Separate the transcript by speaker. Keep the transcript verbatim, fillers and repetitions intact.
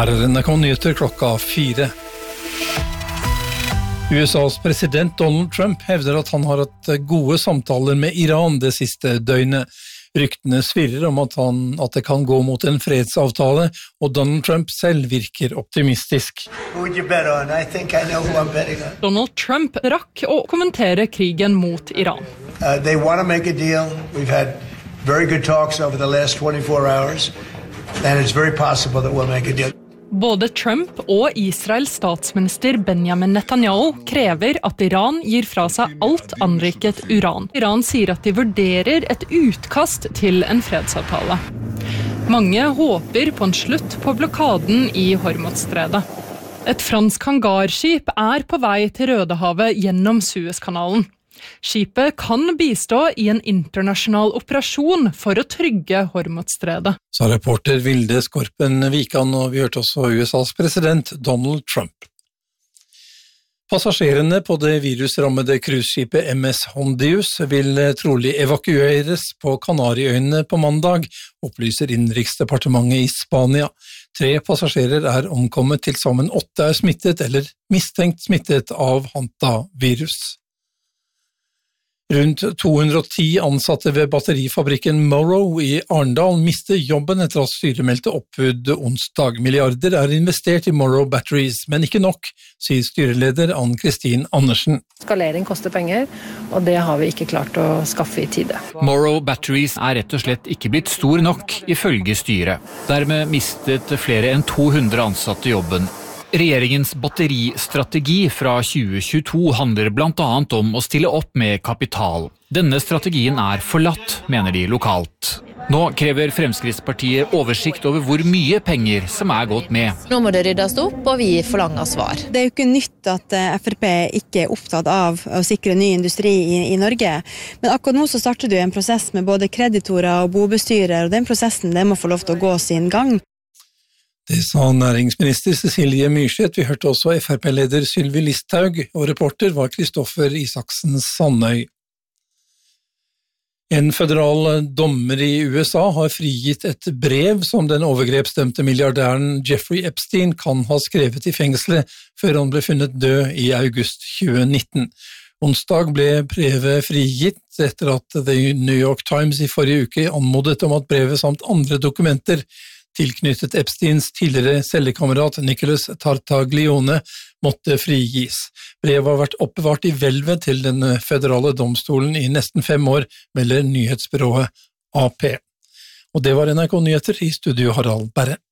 Speaker 1: Her er N R K Nyheter klokka fire. U S A's president Donald Trump hevder at han har hatt gode samtaler med Iran det siste døgnet. Ryktene svirrer om at, han, at det kan gå mot en fredsavtale, og Donald Trump selv virker optimistisk.
Speaker 2: Donald Trump rakk å kommentere krigen mot Iran.
Speaker 3: Uh, they want to make a deal. We've had very good talks over the last twenty-four hours, and it's very possible that we'll make a deal.
Speaker 2: Både Trump og Israels statsminister Benjamin Netanyahu krever at Iran gir fra seg alt anriket uran. Iran sier at de vurderer et utkast til en fredsavtale. Mange håper på en slutt på blokaden i Hormuzstredet. Et fransk hangarskip er på vei til Rødehavet gjennom Suezkanalen. Skipet kan bistå i en internasjonal operasjon for å trygge Hormuzstredet.
Speaker 1: Sa reporter Vilde Skorpen Vikan, og vi hørte også U S A's president Donald Trump. Passasjerene på det virusrammede cruiseskipet M S Hondius vil trolig evakueres på Kanariøyene på mandag, opplyser Innenriksdepartementet i Spania. Tre passasjerer er omkommet, til sammen åtte er smittet eller mistenkt smittet av hantavirus. Rundt to hundre og ti ansatte ved batterifabrikken Morrow i Arendal mister jobben etter at styret meldte oppbud onsdag. Milliarder er investert i Morrow Batteries, men ikke nok, sier styreleder Ann-Kristin Andersen.
Speaker 4: Skalering koster penger, og det har vi ikke klart å skaffe i tide.
Speaker 5: Morrow Batteries er rett og slett ikke blitt stor nok, ifølge styret. Dermed mistet flere enn to hundre ansatte jobben. Regjeringens batteristrategi fra tjue tjueto handler blant annet om å stille opp med kapital. Denne strategien er forlatt, mener de lokalt. Nå krever Fremskrittspartiet oversikt over hvor mye penger som er gått med.
Speaker 6: Nå må det ryddes opp, og vi forlanger svar.
Speaker 7: Det er jo ikke nytt at F R P ikke er opptatt av å sikre ny industri i, i Norge. Men akkurat nå så starter det jo en prosess med både kreditorer og bobestyrer, og den prosessen den må få lov til å gå sin gang.
Speaker 1: Det sa næringsminister Cecilie Myrseth. Vi hørte også F R P-leder Sylvi Listhaug, og reporter var Kristoffer Isaksen Sandøy. En føderal dommer i U S A har frigitt et brev som den overgrepsdømte milliardæren Jeffrey Epstein kan ha skrevet i fengselet før han ble funnet død i august tjue nitten. Onsdag ble brevet frigitt etter at The New York Times i forrige uke anmodet om at brevet samt andre dokumenter tilknyttet Epsteins tidligere cellekamerat Nicholas Tartaglione måtte frigis. Brevet har vært oppbevart i hvelvet til den føderale domstolen i nesten fem år, melder nyhetsbyrået A P. Og det var N R K Nyheter, i studio Harald Berre.